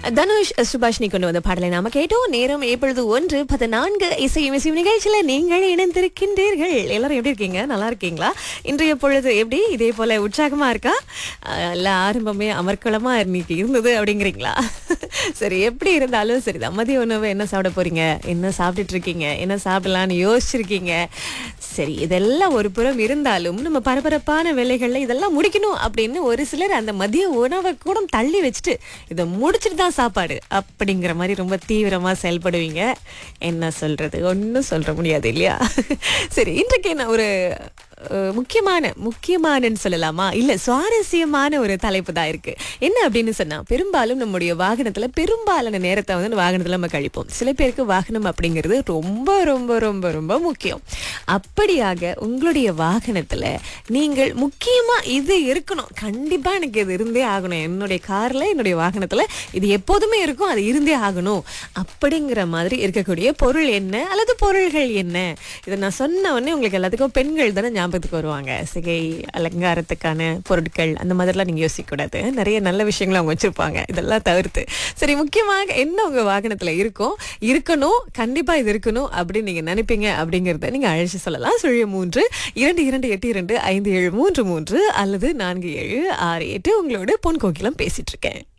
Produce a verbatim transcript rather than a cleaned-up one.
தனுஷ் சுபாஷினி கொண்டு வந்த பாடலை நாம கேட்டோம். நேரம் எப்பொழுது ஒன்று பதினான்கு. இசையும் இசையும் நிகழ்ச்சியில நீங்கள் இணைந்திருக்கின்றீர்கள். எல்லாரும் எப்படி இருக்கீங்க? நல்லா இருக்கீங்களா? இன்றைய பொழுது எப்படி இதே போல உற்சாகமா இருக்கா? அஹ் இல்ல ஆரம்பமே அமர்க்களமா இன்னைக்கு இருந்தது அப்படிங்கிறீங்களா? சரி, எப்படி இருந்தாலும் சரிதான். மதிய உணவு என்ன சாப்பிட போறீங்க? என்ன சாப்பிட்டுட்டு இருக்கீங்க? என்ன சாப்பிடலான்னு யோசிச்சிருக்கீங்க? சரி, இதெல்லாம் ஒரு புறம் இருந்தாலும் நம்ம பரபரப்பான வேலைகள்ல இதெல்லாம் முடிக்கணும் அப்படின்னு ஒரு சிலர் அந்த மதிய உணவை கூட தள்ளி வச்சுட்டு இதை முடிச்சுட்டு தான் சாப்பாடு அப்படிங்கிற மாதிரி ரொம்ப தீவிரமா செயல்படுவீங்க. என்ன சொல்றது, ஒன்றும் சொல்ற முடியாது இல்லையா? சரி, இன்றைக்கு நான் ஒரு அஹ், முக்கியமான முக்கியமானன்னு சொல்லலாமா, இல்ல சுவாரஸ்யமான ஒரு தலைப்பு தான் இருக்கு. என்ன அப்படின்னு சொன்னா, பெரும்பாலும் நம்முடைய வாகனத்துல பெரும்பாலான நேரத்தை வந்து அந்த வாகனத்துல நம்ம கழிப்போம். சில பேருக்கு வாகனம் அப்படிங்கிறது ரொம்ப ரொம்ப ரொம்ப ரொம்ப முக்கியம். அப்படியாக உங்களுடைய வாகனத்துல நீங்கள் முக்கியமா இது இருக்கணும், கண்டிப்பா எனக்கு இது இருந்தே ஆகணும், என்னுடைய கார்ல என்னுடைய வாகனத்துல இது எப்போதுமே இருக்கும், அது இருந்தே ஆகணும் அப்படிங்கிற மாதிரி இருக்கக்கூடிய பொருள் என்ன அல்லது பொருள்கள் என்ன? இதை நான் சொன்ன உடனே உங்களுக்கு எல்லாத்துக்கும் பெண்கள் தானே ஞாபகத்துக்கு வருவாங்க. சிகை அலங்காரத்துக்கான பொருட்கள் அந்த மாதிரிலாம் நீங்க யோசிக்க கூடாது. நிறைய நல்ல விஷயங்கள் அவங்க வச்சிருப்பாங்க, இதெல்லாம் தவிர்த்து. சரி, முக்கியமாக என்ன உங்க வாகனத்துல இருக்கும், இருக்கணும், கண்டிப்பா இது இருக்கணும் அப்படின்னு நீங்க நினைப்பீங்க அப்படிங்கறத நீங்க அழைச்சு சொல்லலாம். சுழிய மூன்று இரண்டு இரண்டு எட்டு இரண்டு ஐந்து ஏழு மூன்று மூன்று அல்லது நான்கு ஏழு ஆறு எட்டு. உங்களோட பொன் கோகிலம் பேசிட்டு இருக்கேன்.